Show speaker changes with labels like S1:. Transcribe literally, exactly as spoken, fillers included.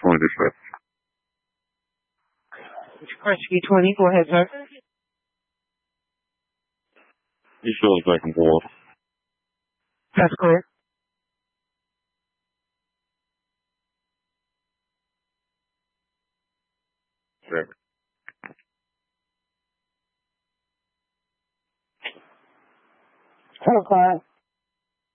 S1: twenty dispatch.
S2: Rescue twenty, go ahead, sir.
S1: He shows back and forth.
S2: That's correct.
S1: Check.
S2: Hello, client.